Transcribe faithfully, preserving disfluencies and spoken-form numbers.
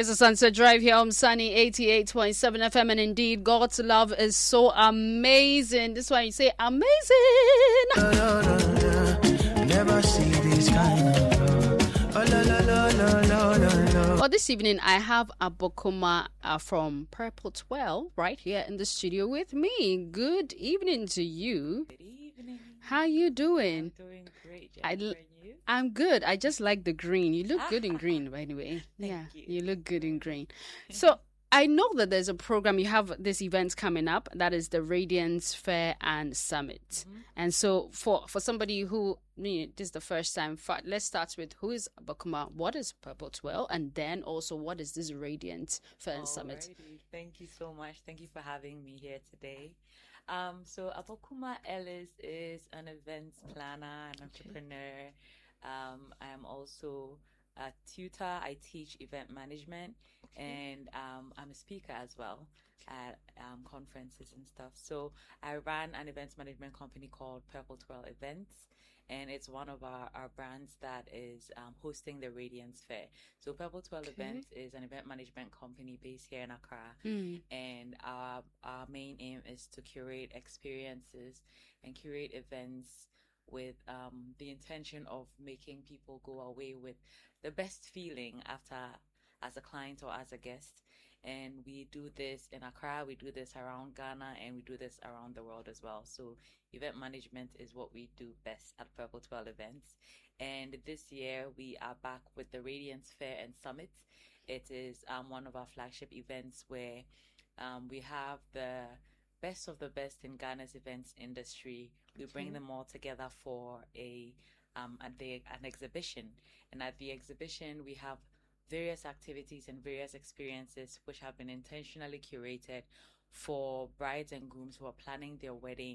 is a Sunset Drive here on Sunny eighty-eight point seven F M, and indeed, God's love is so amazing. This is why you say amazing. No, no, no, no. Never see this kind of love. Oh, la, la, la, la, la, la, la. Well, this evening I have Abokuma uh, from Purple twelve right here in the studio with me. Good evening to you. Good evening. How you doing? I'm doing great, I Jennifer. l- And you? I'm good. I just like the green. You look good in green, by the way. Thank yeah, you. look good in green. So I know that there's a program. You have this event coming up. That is the Radiance Fair and Summit. Mm-hmm. And so for for somebody who, you know, this is the first time, fi- let's start with who is Abokuma, what is Purple twelve, and then also what is this Radiance Fair and Summit? Alrighty. Thank you so much. Thank you for having me here today. Um, so Abokuma Ellis is an events planner, an entrepreneur. Um, I am also a tutor. I teach event management, and um, I'm a speaker as well at um, conferences and stuff. So I run an events management company called Purple twelve Events, and it's one of our, our brands that is um, hosting the Radiance Fair. So Purple twelve Okay. Events is an event management company based here in Accra, Mm. and our our main aim is to curate experiences and curate events with um, the intention of making people go away with the best feeling after as a client or as a guest. And we do this in Accra, we do this around Ghana, and we do this around the world as well. So event management is what we do best at Purple twelve Events. And this year we are back with the Radiance Fair and Summit. It is um, one of our flagship events where um, we have the best of the best in Ghana's events industry. We bring Okay. them all together for a um at the an exhibition, and at the exhibition we have various activities and various experiences which have been intentionally curated for brides and grooms who are planning their wedding